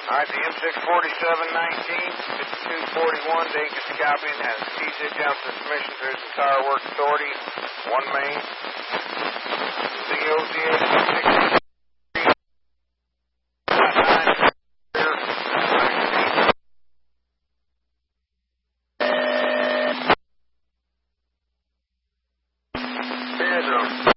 All right, the M64719, 5241, Dayton Scorpion has TZ Johnson submission to his entire work authority, 1 main. COTA 669.